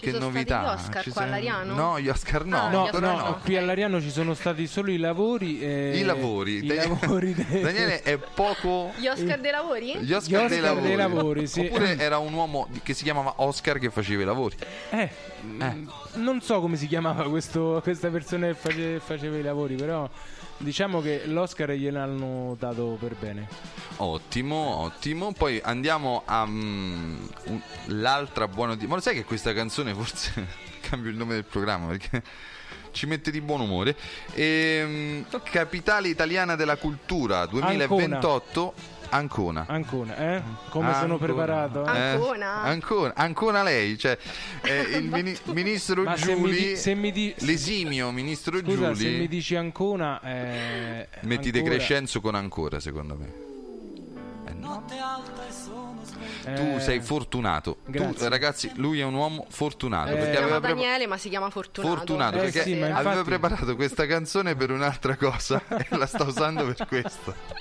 che novità? Gli Oscar qua all'Ariano? No, gli Oscar no. No, qui all'Ariano ci sono stati solo i lavori. I lavori. Daniele è poco. Gli Oscar dei lavori? Gli Oscar dei lavori, sì. Oppure era un uomo che si chiamava Oscar che faceva i lavori. Non so come si chiamava questa persona che faceva i lavori, però diciamo che l'Oscar gliel'hanno dato per bene. Ottimo. Poi andiamo a l'altra buona notizia. Ma lo sai che questa canzone forse cambio il nome del programma perché ci mette di buon umore. Capitale italiana della cultura 2028 Ancona. Come sono preparato? Ancona lei, cioè il ministro ma Giuli, l'esimio ministro Giuli. Se mi dici Ancona, metti De Crescenzo con ancora, secondo me. Tu sei fortunato. Tu, ragazzi, lui è un uomo fortunato. Si chiama Daniele, ma si chiama Fortunato. Perché sì, aveva preparato questa canzone per un'altra cosa e la sta usando per questo.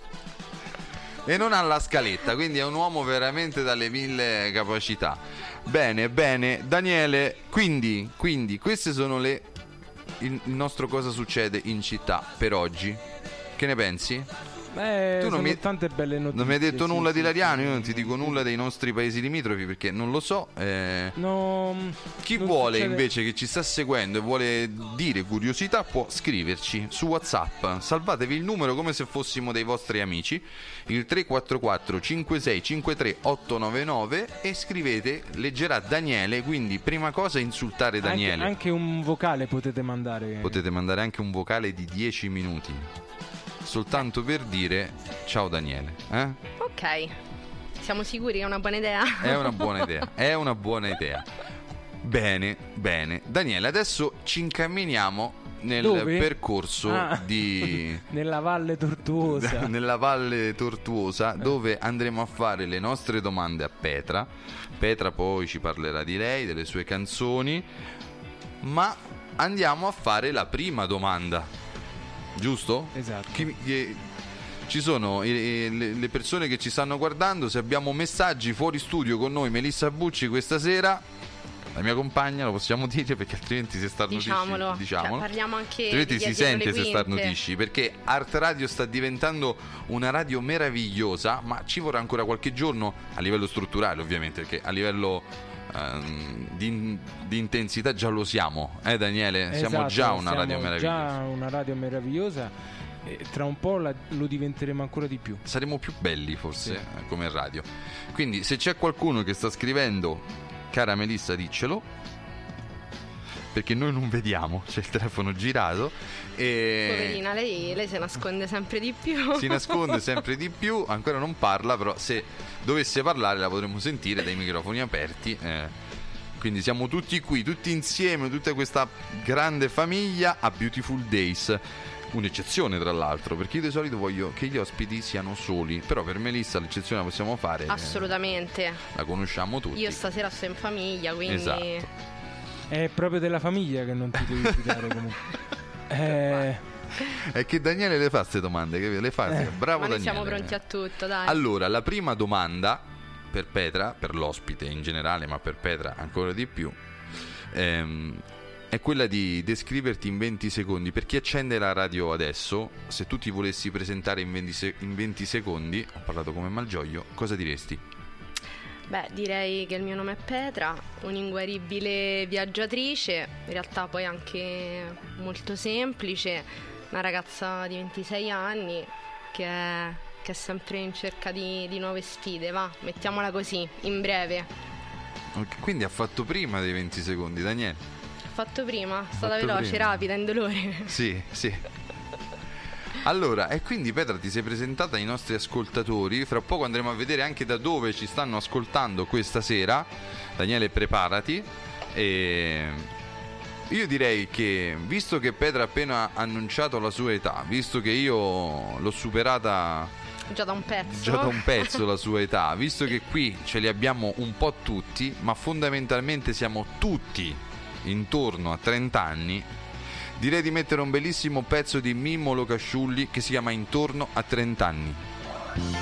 E non ha la scaletta, quindi è un uomo veramente dalle 1000 capacità. Bene, Daniele, quindi queste sono il nostro cosa succede in città per oggi. Che ne pensi? Tu non tante belle notizie. Non mi hai detto nulla di Lariano, io non ti dico nulla dei nostri paesi limitrofi perché non lo so. Chi vuole invece che ci sta seguendo e vuole dire curiosità può scriverci su WhatsApp. Salvatevi il numero come se fossimo dei vostri amici, il 344 5653 899 e scrivete, leggerà Daniele, quindi prima cosa insultare Daniele. Anche un vocale potete mandare. Potete mandare anche un vocale di 10 minuti. Soltanto per dire ciao Daniele. Ok, siamo sicuri che è una buona idea? È una buona idea. Bene. Daniele, adesso ci incamminiamo nel percorso nella Valle Tortuosa. Nella Valle Tortuosa, dove andremo a fare le nostre domande a Petra. Petra poi ci parlerà di lei, delle sue canzoni. Ma andiamo a fare la prima domanda. Giusto? Esatto. Ci sono le persone che ci stanno guardando. Se abbiamo messaggi fuori studio con noi, Melissa Bucci questa sera, la mia compagna, lo possiamo dire perché altrimenti si starnutisce. Diciamolo. Cioè, parliamo anche altrimenti di si sente se quinte. starnutisci, perché Art Radio sta diventando una radio meravigliosa, ma ci vorrà ancora qualche giorno a livello strutturale, ovviamente, perché a livello di intensità già lo siamo, Daniele? Esatto, siamo già una radio meravigliosa. Già una radio meravigliosa e tra un po' lo diventeremo ancora di più. Saremo più belli forse, come radio. Quindi se c'è qualcuno che sta scrivendo, cara Melissa, diccelo, perché noi non vediamo, c'è il telefono girato e poverina, lei si nasconde sempre di più. Si nasconde sempre di più, ancora non parla, però se dovesse parlare la potremmo sentire dai microfoni aperti. Quindi siamo tutti qui, tutti insieme, tutta questa grande famiglia a Beautiful Days. Un'eccezione tra l'altro, perché io di solito voglio che gli ospiti siano soli, però per Melissa l'eccezione la possiamo fare. Assolutamente. La conosciamo tutti. Io stasera sto in famiglia, quindi esatto. È proprio della famiglia che non ti devi fidare comunque. È che Daniele le fa queste domande, capito? Le fa, bravo ma noi Daniele. siamo pronti a tutto, dai. Allora, la prima domanda per Petra, per l'ospite in generale, ma per Petra ancora di più, è quella di descriverti in 20 secondi. Per chi accende la radio adesso, se tu ti volessi presentare in 20 secondi, ho parlato come Malgioglio, cosa diresti? Beh, direi che il mio nome è Petra, un'inguaribile viaggiatrice, in realtà poi anche molto semplice, una ragazza di 26 anni che è sempre in cerca di nuove sfide, mettiamola così, in breve. Okay, quindi ha fatto prima dei 20 secondi, Daniele? Ha fatto prima, è stata veloce, rapida, indolore. Sì. Allora, e quindi Petra ti sei presentata ai nostri ascoltatori. Fra poco andremo a vedere anche da dove ci stanno ascoltando questa sera. Daniele, preparati. E io direi che, visto che Petra ha appena annunciato la sua età, visto che io l'ho superata già da un pezzo la sua età, visto che qui ce li abbiamo un po' tutti, ma fondamentalmente siamo tutti intorno a 30 anni, direi di mettere un bellissimo pezzo di Mimmo Locasciulli che si chiama Intorno a 30 anni.